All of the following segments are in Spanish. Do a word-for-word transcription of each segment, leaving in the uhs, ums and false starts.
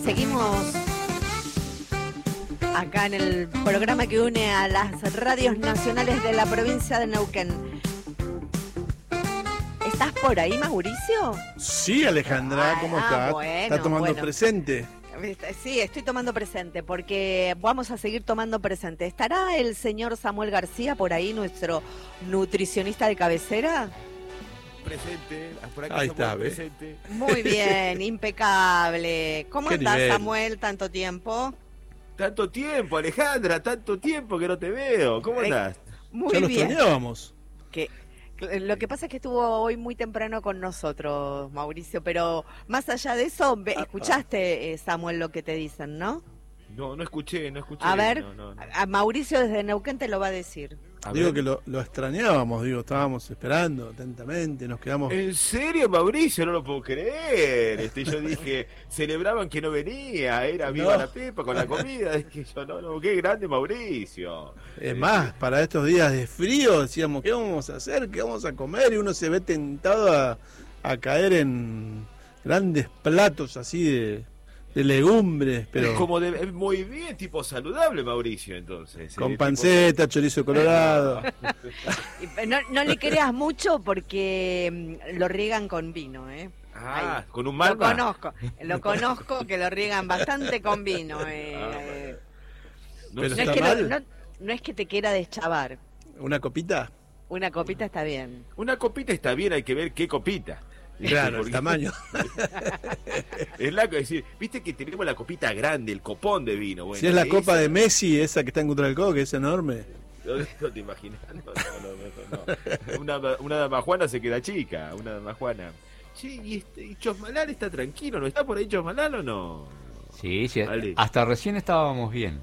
Seguimos acá en el programa que une a las radios nacionales de la provincia de Neuquén. ¿Estás por ahí, Mauricio? Sí, Alejandra, ¿cómo ah, estás? Bueno, ¿Estás tomando bueno. presente? Sí, estoy tomando presente porque vamos a seguir tomando presente. ¿Estará el señor Samuel García por ahí, nuestro nutricionista de cabecera? Presente, por acá Ahí está, ¿ves? presente. Muy bien, impecable. ¿Cómo Qué estás, nivel. Samuel? ¿Tanto tiempo? Tanto tiempo, Alejandra, tanto tiempo que no te veo. ¿Cómo Eh, andás? Muy Ya lo bien. extrañábamos. Que, lo que pasa es que estuvo hoy muy temprano con nosotros, Mauricio, pero más allá de eso, ve- escuchaste, eh, Samuel, lo que te dicen, ¿no? No, no escuché, no escuché. A ver, no, no, no. a Mauricio desde Neuquén te lo va a decir. A Digo ver. que lo, lo extrañábamos, digo, estábamos esperando atentamente, nos quedamos... ¿En serio, Mauricio? No lo puedo creer. Este, yo dije, celebraban que no venía, era viva No. la Pepa con la comida. Es que yo, no, no, qué grande Mauricio. Es más, para estos días de frío decíamos, ¿qué vamos a hacer? ¿Qué vamos a comer? Y uno se ve tentado a, a caer en grandes platos así de, de legumbres, pero Es como de, es muy bien, tipo saludable, Mauricio, entonces. con eh, panceta, chorizo colorado. Y No, no le creas mucho porque mm, lo riegan con vino, ¿eh? tipo- ah, Ahí. con un Lo malva. conozco, lo conozco que lo riegan bastante con vino. eh. No Pero No, sé. es está que lo- mal. no, no es que te quiera deschavar. ¿Una copita? Una copita está bien. Una copita está bien, hay que ver qué copita. Claro, el Porque tamaño. Es la, es decir, viste que tenemos la copita grande, el copón de vino. Bueno, Si es la esa- copa de Messi, esa que está en contra del codo, que es enorme. No, no te imaginas. No, no, no, no, no. Una, una damajuana se queda chica, una damajuana. Che, ¿y, este, y Chosmalal está tranquilo? ¿No está por ahí Chosmalal o no? Sí, sí, Vale. hasta recién estábamos bien.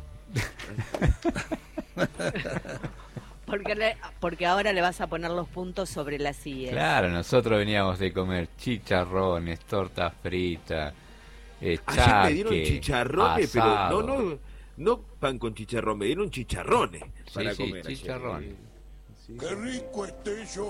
Porque, le- porque ahora le vas a poner los puntos sobre las sillas. Claro, nosotros veníamos de comer chicharrones, tortas fritas, eh, Ayer me dieron charque, chicharrones, pero asado. no, no, no pan con chicharrón, me dieron chicharrones para sí, comer. ayer. chicharrones. Sí. ¡Qué rico este yogur!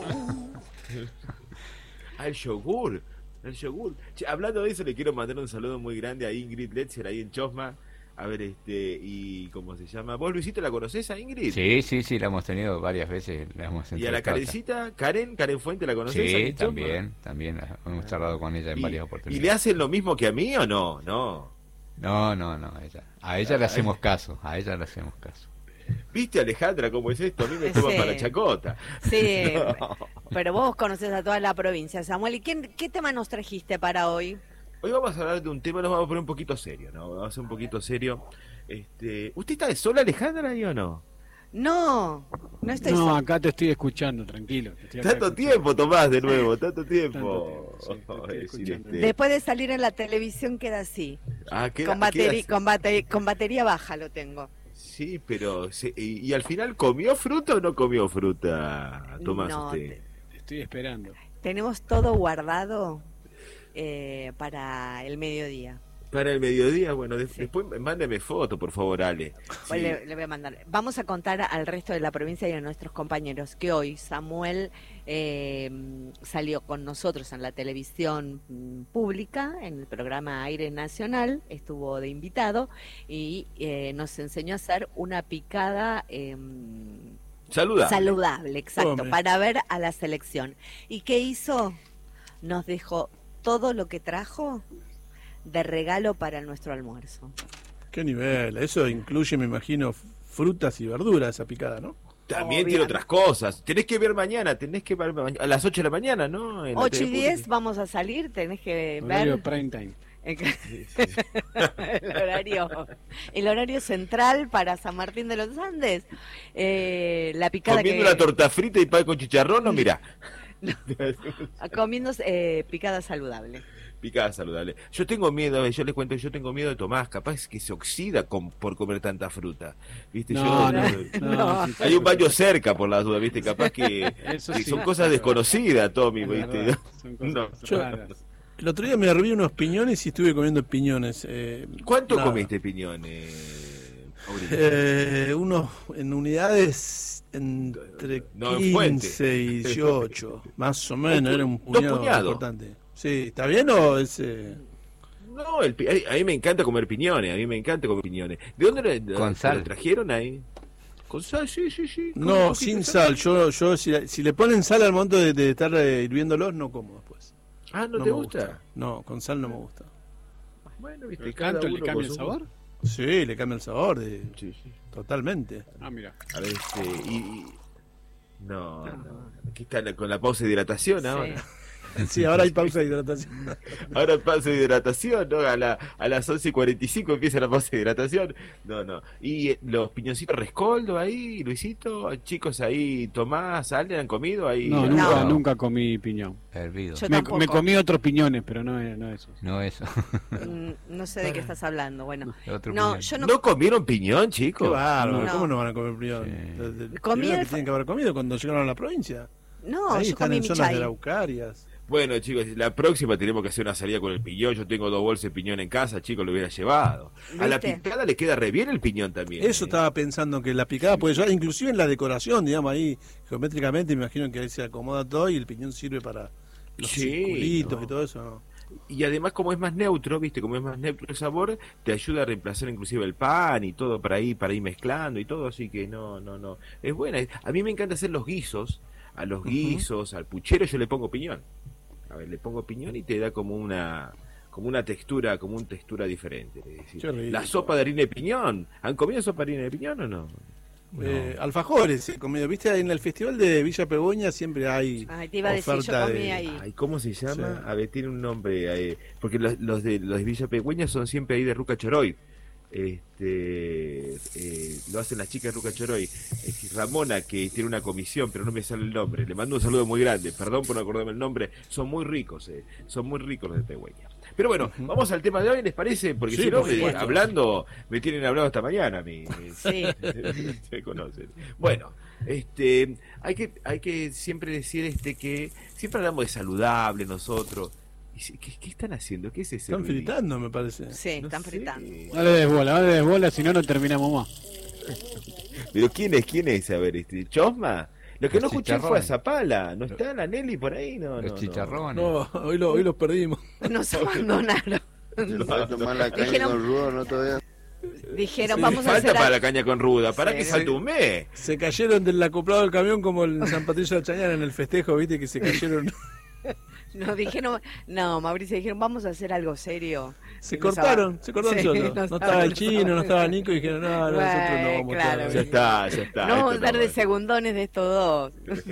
Ah, el yogur, el yogur. Che, hablando de eso, le quiero mandar un saludo muy grande a Ingrid Letzer ahí en Chosma. A ver, este, y ¿cómo se llama? ¿Vos, Luisito, la conocés a Ingrid? Sí, sí, sí, la hemos tenido varias veces. La hemos ¿Y a la entrevistado. Karencita? ¿Karen? ¿Karen Fuente la conocés? ahí Sí, en Chosma? también, también hemos charlado con ella en ¿Y, varias ¿Y le oportunidades. hacen lo mismo que a mí o no? No. No, no, no, ella. A ella le hacemos caso, a ella le hacemos caso. ¿Viste, Alejandra, cómo es esto? A mí me toman Sí. para chacota. Sí, No. pero vos conoces a toda la provincia, Samuel. ¿Y qué, qué tema nos trajiste para hoy? Hoy vamos a hablar de un tema, nos vamos a poner un poquito serio, ¿no? Vamos a ser un poquito serio. Este, ¿usted está de sola, Alejandra, ahí o no? No, no estoy No, sola. acá te estoy escuchando, tranquilo. te estoy acá Tanto escuchando. tiempo, Tomás, de nuevo, tanto tiempo. Tanto tiempo, sí, te estoy Ay, decir, escuchando. este, Después de salir en la televisión queda así. ah, queda- Con, bateri- queda- con, bateri- con batería baja lo tengo. Sí, pero se- y, y al final comió fruta o no comió fruta, Tomás, No, usted. te- Te estoy esperando. tenemos todo guardado eh, para el mediodía. Para el mediodía, bueno, de- Sí. después mándeme foto, por favor, Ale. Pues Sí. le, le voy a mandar. Vamos a contar al resto de la provincia y a nuestros compañeros que hoy Samuel eh, salió con nosotros en la televisión mm, pública, en el programa Aire Nacional, estuvo de invitado y eh, nos enseñó a hacer una picada eh, Saluda. saludable, exacto, Hombre. para ver a la selección. ¿Y qué hizo? Nos dejó todo lo que trajo de regalo para nuestro almuerzo. Qué nivel. Eso incluye, me imagino, frutas y verduras, esa picada, ¿no? También Obvio. tiene otras cosas. Tenés que ver mañana, tenés que ver mañana, a las ocho de la mañana, ¿no? En la ocho y tele diez pública. vamos a salir, tenés que Horario ver prime time. el horario, el horario central para San Martín de los Andes. Eh, la picada Comiendo que una torta frita y pan con chicharrón, no, mira. comiendo eh, picada saludable. Picada saludable. Yo tengo miedo, yo les cuento que yo tengo miedo de Tomás, capaz que se oxida con, por comer tanta fruta. ¿Viste? No, yo, no, no. no, sí, Hay un baño cerca por las dudas, ¿viste? Capaz que, Eso que sí. son cosas desconocidas, Tommy, es ¿viste? verdad, son cosas No. Yo- raras. El otro día me herví unos piñones y estuve comiendo piñones. Eh, ¿Cuánto nada. comiste piñones, Mauricio? Eh, unos en unidades entre No, en fuente. quince y dieciocho, más o menos, era un Dos puñado puñados. importante. Sí, ¿está bien o es...? eh, No, el, pi- a mí me encanta comer piñones, a mí me encanta comer piñones. ¿De dónde lo, Con lo sal. trajeron ahí? Con sal, sí, sí, sí. Con un No, poquito sin de sal. Yo, yo si, si le ponen sal al momento de, de estar eh, hirviéndolos, no como después. Ah, ¿no, No te me gusta? No, con sal no me gusta. Bueno, viste, ¿El cada canto le uno cambia con el su- sabor? Sí, le cambia el sabor, de, Sí, sí. totalmente. Ah, mira. A ver, este, y, y- No, no. Aquí está la- con la pausa de hidratación Sí. ahora. Sí, ahora hay pausa de hidratación. Ahora pausa de hidratación, ¿no? A, la, a las once y cuarenta y cinco empieza la pausa de hidratación. No, no. Y eh, los piñoncitos Rescoldo ahí, Luisito, chicos ahí, Tomás, Ale, ¿han comido ahí? No, Ah, nunca, No. nunca comí piñón. Hervido. Yo Me, tampoco. me comí otros piñones, pero no, no esos. No eso. Mm, No sé de qué estás hablando. Bueno, Otro no, piñón. yo no. ¿No comieron piñón, Qué chicos? bárbaro, No. ¿cómo no van a comer piñón? Sí. De- de- Comí primero el que tienen que haber comido cuando llegaron a la provincia. No, Ahí yo están comí en mi zonas de chai. araucarias. Bueno, chicos, la próxima tenemos que hacer una salida con el piñón. Yo tengo dos bolsas de piñón en casa, chicos, lo hubiera llevado. A la ¿Viste? picada le queda re bien el piñón también. Eso ¿eh? estaba pensando que la picada puede llevar, inclusive en la decoración, digamos, ahí geométricamente, me imagino que ahí se acomoda todo y el piñón sirve para los Sí, circulitos no. y todo eso, ¿no? Y además, como es más neutro, viste, como es más neutro el sabor, te ayuda a reemplazar inclusive el pan y todo para ir, para ir mezclando y todo, así que no, no, no. Es buena. A mí me encanta hacer los guisos, a los Ujú. guisos, al puchero yo le pongo piñón. A ver, le pongo piñón y te da como una como una textura, como una textura diferente. Es decir, Qué rico. la sopa de harina de piñón. ¿Han comido sopa de harina de piñón o no? Eh, alfajores, he comido. Viste, en el festival de Villa Pegoña siempre hay Ay, te iba a decir, yo oferta comí de... ahí. Ay, ¿cómo se llama? Sí. A ver, tiene un nombre. eh, porque los, los de los de Villa Pegüeña son siempre ahí de Ruca Choroy. Este, eh, lo hacen las chicas de Ruca Choroy. Es Ramona, que tiene una comisión, pero no me sale el nombre. Le mando un saludo muy grande. Perdón por no acordarme el nombre. Son muy ricos, eh. Son muy ricos los de Pegüeña. Pero bueno, Ujú. vamos al tema de hoy, ¿les parece? Porque Sí, si no, por me- supuesto. hablando, me tienen hablado hasta mañana a mí. Sí. Se conocen. Bueno, este, hay que, hay que siempre decir este que siempre hablamos de saludable nosotros. Y si- ¿Qué, qué están haciendo? ¿Qué es ese Están ruidito? fritando, me parece. Sí, No están sé. fritando. No le des bola, no le des bola, si no, no terminamos más. Pero ¿quién es? ¿Quién es? A ver, este, ¿Chosma? Lo que Los no escuché fue a chicharrones. Zapala. ¿No está la Nelly por ahí? No, Los no, no. chicharrones. No, hoy, lo, hoy los perdimos. Nos abandonaron. No, no. tomar la caña Dijeron- con rudo, no todavía. Dijeron, Sí, vamos a Falta hacer para algo. la caña con ruda. ¿Para Sí. que falta un mes? Se cayeron del acoplado del camión como en San Patricio de Chañar en el festejo, viste, que se cayeron. Nos dijeron, no, Mauricio, dijeron, vamos a hacer algo serio. Se Y nos cortaron, aba- se cortaron Sí, solos. nos No estaba el abandonaron. chino, no estaba Nico, y dijeron, no, no, nosotros no Bueno, vamos claro, a Ya está, ya está. No vamos a esto dar no de va. segundones de estos dos.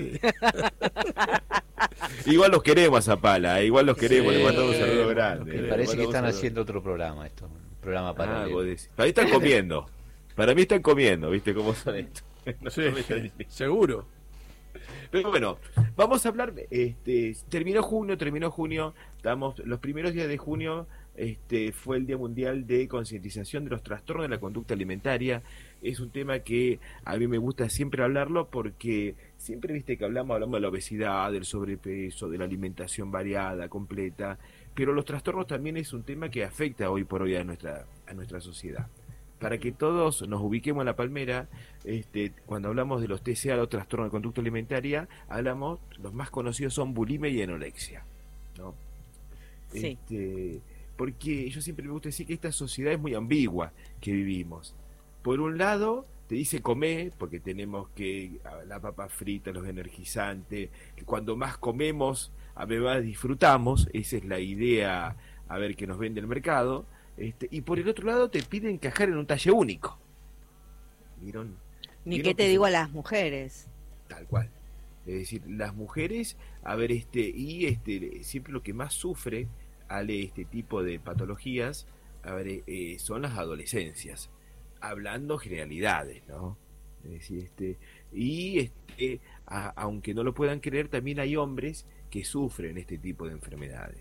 Igual los queremos a Zapala, eh, igual los queremos, Sí, le mandamos un los saludo queremos, grande. los le queremos. Parece que mandamos están un saludo. haciendo otro programa esto. Un programa Ah, paralelo. vos decís. Para mí están comiendo. Para mí están comiendo, ¿viste cómo son estos? No Sí, me están diciendo. seguro. Pero bueno, vamos a hablar, este, terminó junio, terminó junio, estamos, los primeros días de junio este, fue el Día Mundial de Concientización de los Trastornos de la Conducta Alimentaria. Es un tema que a mí me gusta siempre hablarlo porque siempre viste que hablamos, hablamos de la obesidad, del sobrepeso, de la alimentación variada, completa, pero los trastornos también es un tema que afecta hoy por hoy a nuestra, a nuestra sociedad. Para que todos nos ubiquemos en la palmera, este, cuando hablamos de los T C A, los trastornos de conducta alimentaria, hablamos, los más conocidos son bulimia y anorexia, ¿no? Sí. Este, porque yo siempre me gusta decir que esta sociedad es muy ambigua que vivimos. Por un lado, te dice comer, porque tenemos que la papa frita, los energizantes, que cuando más comemos, a ver, más disfrutamos, esa es la idea, a ver, que nos vende el mercado. Este, y por el otro lado te piden encajar en un talle único. ¿Vieron? Ni ¿Vieron qué te que digo se- a las mujeres. Tal cual. Es decir, las mujeres, a ver, este, y este, siempre lo que más sufre al este tipo de patologías, a ver, eh, son las adolescencias. Hablando generalidades, ¿no? Es decir, este, y este, a- aunque no lo puedan creer, también hay hombres que sufren este tipo de enfermedades.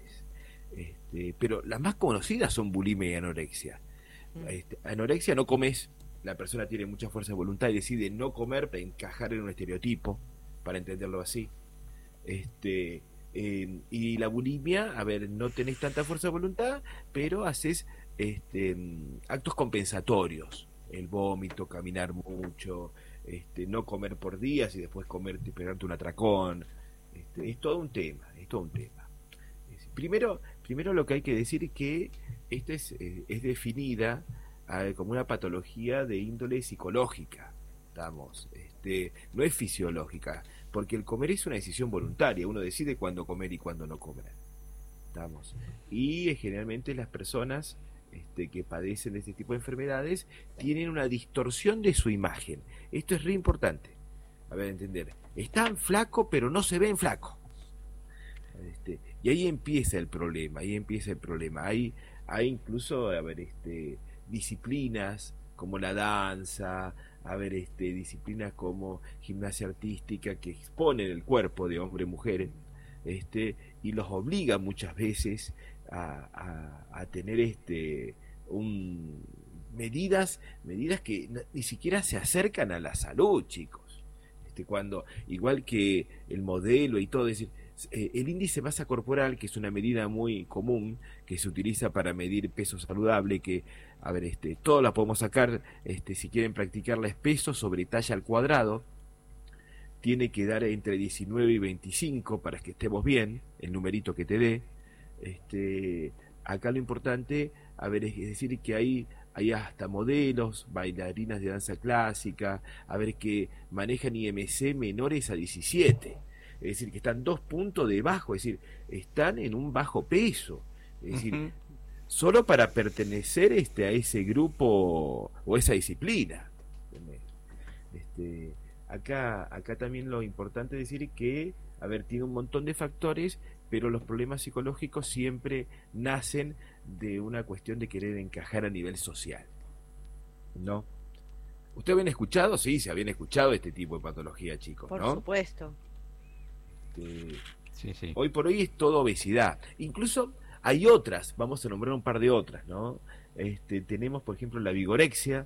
Este, pero las más conocidas son bulimia y anorexia. Mm. Este, anorexia, no comes, la persona tiene mucha fuerza de voluntad y decide no comer para encajar en un estereotipo, para entenderlo así. Este, eh, y la bulimia, a ver, no tenés tanta fuerza de voluntad, pero haces este, mm, actos compensatorios, el vómito, caminar mucho, este, no comer por días y después comerte, pegarte un atracón. Este, es todo un tema, es todo un tema. Es- Primero, primero lo que hay que decir es que esta es, eh, es definida eh, como una patología de índole psicológica, estamos, este, no es fisiológica, porque el comer es una decisión voluntaria, uno decide cuándo comer y cuándo no comer, estamos, y eh, generalmente las personas este, que padecen de este tipo de enfermedades tienen una distorsión de su imagen. Esto es re importante, a ver, entender, están flacos pero no se ven flacos. Este, y ahí empieza el problema, ahí empieza el problema. Hay, hay incluso, a ver, este, disciplinas como la danza, a ver, este, disciplinas como gimnasia artística que exponen el cuerpo de hombre y mujer, este, y los obligan muchas veces a, a, a tener este, un, medidas, medidas que ni siquiera se acercan a la salud, chicos. Este, cuando, igual que el modelo y todo, es decir, el índice de masa corporal, que es una medida muy común que se utiliza para medir peso saludable, que, a ver, este, todos la podemos sacar, este, si quieren practicarla, es peso sobre talla al cuadrado, tiene que dar entre diecinueve y veinticinco para que estemos bien, el numerito que te dé. Este, acá lo importante, a ver, es decir que hay, hay hasta modelos, bailarinas de danza clásica, a ver, que manejan I M C menores a diecisiete. Es decir, que están dos puntos debajo, es decir, están en un bajo peso, es decir, uh-huh. solo para pertenecer este, a ese grupo o esa disciplina. Este, acá, acá también lo importante es decir que, a ver, tiene un montón de factores, pero los problemas psicológicos siempre nacen de una cuestión de querer encajar a nivel social, ¿no? ¿Ustedes habían escuchado? Sí, se habían escuchado este tipo de patología, chicos, Por ¿no? Por supuesto. Este, sí, sí. Hoy por hoy es todo obesidad. Incluso hay otras, vamos a nombrar un par de otras, ¿no? Este, tenemos, por ejemplo, la vigorexia.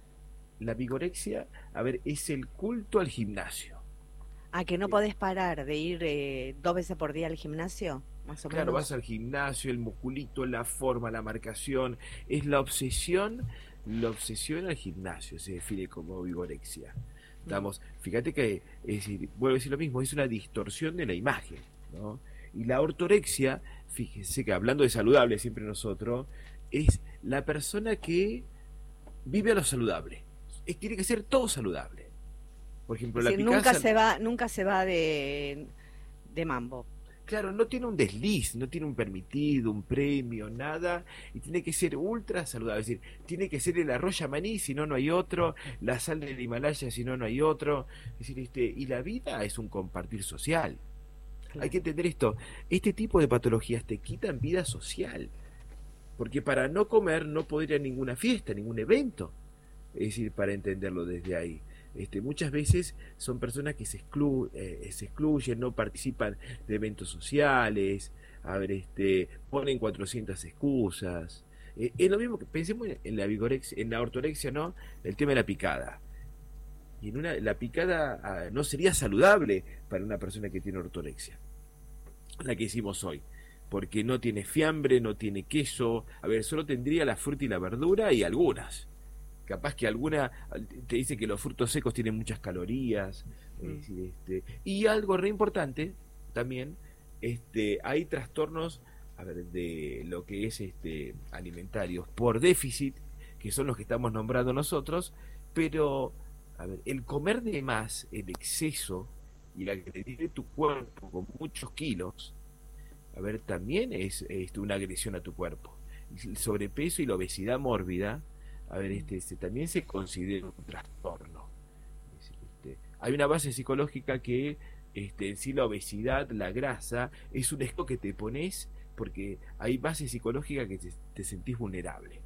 La vigorexia, a ver, es el culto al gimnasio. ¿A que no podés parar de ir eh, dos veces por día al gimnasio? Más o Claro, menos. vas al gimnasio, el musculito, la forma, la marcación, es la obsesión, la obsesión al gimnasio, se define como vigorexia. Estamos, fíjate que, es decir, vuelvo a decir lo mismo, es una distorsión de la imagen, ¿no? Y la ortorexia, fíjense que hablando de saludable siempre nosotros, es la persona que vive a lo saludable. Es, tiene que ser todo saludable. Por ejemplo, es la decir, Picasso, nunca se va, nunca se va de, de mambo. Claro, no tiene un desliz, no tiene un permitido, un premio, nada, y tiene que ser ultra saludable, es decir, tiene que ser el arroz yamaní, si no, no hay otro, la sal del Himalaya, si no, no hay otro, es decir, este, y la vida es un compartir social. Claro. Hay que entender esto, este tipo de patologías te quitan vida social, porque para no comer no podría ir a ninguna fiesta, ningún evento, es decir, para entenderlo desde ahí. Este, muchas veces son personas que se, exclu eh, se excluyen, no participan de eventos sociales, a ver, este, ponen cuatrocientas excusas. Eh, es lo mismo que pensemos en la vigorexia, en la ortorexia, ¿no? El tema de la picada. Y en una, la picada ah, no sería saludable para una persona que tiene ortorexia, la que hicimos hoy, porque no tiene fiambre, no tiene queso, a ver, solo tendría la fruta y la verdura y algunas. Capaz que alguna te dice que los frutos secos tienen muchas calorías, mm. es decir, este, y algo re importante también, este, hay trastornos, a ver, de lo que es este alimentarios por déficit, que son los que estamos nombrando nosotros, pero a ver, el comer de más, el exceso y la que te tiene tu cuerpo con muchos kilos, a ver, también es, es una agresión a tu cuerpo. El sobrepeso y la obesidad mórbida, a ver, este, este también se considera un trastorno. Este, hay una base psicológica que este, en sí la obesidad, la grasa, es un esco que te pones porque hay base psicológica que te, te sentís vulnerable.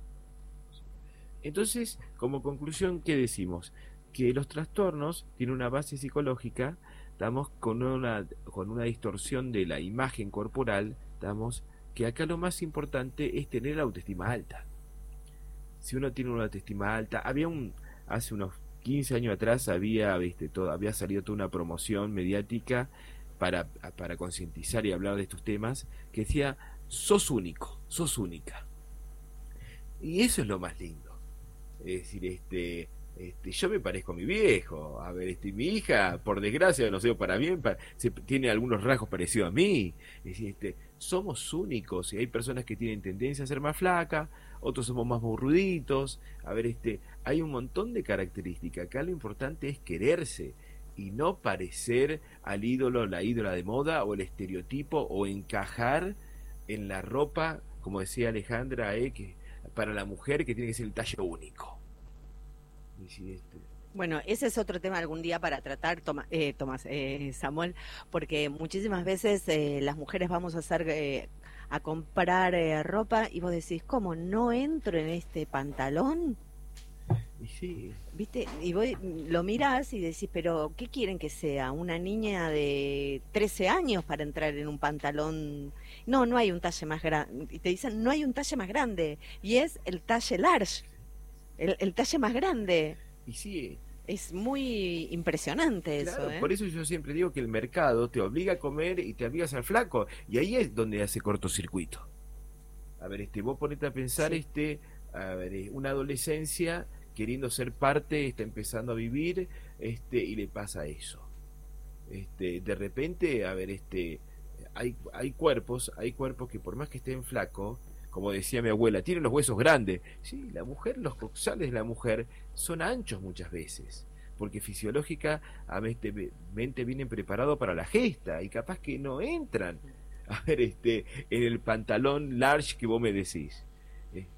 Entonces, como conclusión, ¿qué decimos? Que los trastornos tienen una base psicológica, estamos con una, con una distorsión de la imagen corporal, estamos, que acá lo más importante es tener la autoestima alta. Si uno tiene una autoestima alta, había un, hace unos quince años atrás había, viste, todo, había salido toda una promoción mediática para, para concientizar y hablar de estos temas, que decía, sos único, sos única. Y eso es lo más lindo. Es decir, este, este, yo me parezco a mi viejo, a ver, este, mi hija, por desgracia, no sé, para bien, para, se, tiene algunos rasgos parecidos a mí, es decir, este, somos únicos y hay personas que tienen tendencia a ser más flacas, otros somos más burruditos. A ver, este, hay un montón de características. Acá lo importante es quererse y no parecer al ídolo, la ídola de moda o el estereotipo o encajar en la ropa, como decía Alejandra, eh, que para la mujer que tiene que ser el tallo único. Y si este, Bueno, ese es otro tema algún día para tratar, Toma- eh, Tomás, eh, Samuel, porque muchísimas veces eh, las mujeres vamos a hacer eh, a comprar eh, ropa y vos decís, ¿cómo no entro en este pantalón? y sí, ¿Viste? Y vos lo mirás y decís, pero ¿qué quieren que sea? ¿Una niña de trece años para entrar en un pantalón? No, no hay un talle más grande. Y te dicen, no hay un talle más grande. Y es el talle large, el, el talle más grande. y sí. Es muy impresionante Claro, eso, ¿eh? por eso yo siempre digo que el mercado te obliga a comer y te obliga a ser flaco. Y ahí es donde hace cortocircuito. A ver, este, vos ponete a pensar, Sí. este, a ver, eh, una adolescencia queriendo ser parte, está empezando a vivir, este, y le pasa eso. Este, de repente, a ver, este, hay, hay cuerpos, hay cuerpos que por más que estén flacos, como decía mi abuela, tienen los huesos grandes. Sí, la mujer, los coxales de la mujer son anchos muchas veces, porque fisiológicamente vienen preparados para la gesta y capaz que no entran, a ver, este, en el pantalón large que vos me decís.